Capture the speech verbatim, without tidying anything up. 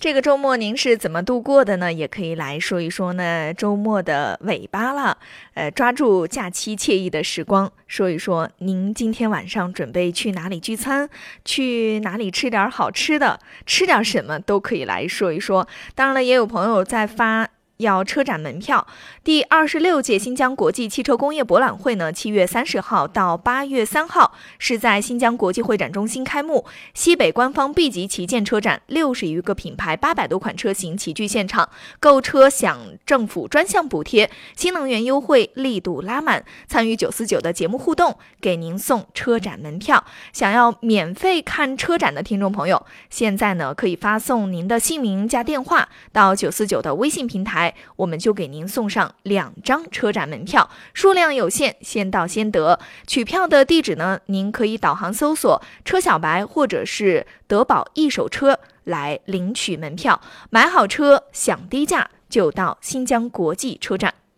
这个周末您是怎么度过的呢？也可以来说一说呢，周末的尾巴了，呃，抓住假期惬意的时光，说一说您今天晚上准备去哪里聚餐，去哪里吃点好吃的，吃点什么都可以来说一说。当然了，也有朋友在发要车展门票。第二十六届新疆国际汽车工业博览会呢，七月三十号到八月三号是在新疆国际会展中心开幕。西北官方 B 级旗舰车展，六十余个品牌，八百多款车型齐聚现场，购车享政府专项补贴，新能源优惠力度拉满。参与九四九的节目互动，给您送车展门票。想要免费看车展的听众朋友，现在呢可以发送您的姓名加电话到九四九的微信平台，我们就给您送上两张车展门票，数量有限，先到先得。取票的地址呢，您可以导航搜索车小白或者是德宝一手车来领取门票，买好车享低价，就到新疆国际车展。